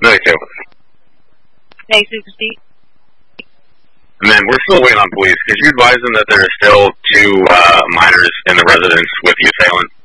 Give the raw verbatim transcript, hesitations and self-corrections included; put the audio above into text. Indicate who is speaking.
Speaker 1: Me too.
Speaker 2: Hey, Super Steve.
Speaker 1: And then we're still waiting on police. Could you advise them that there are still two uh, minors in the residence with the assailant?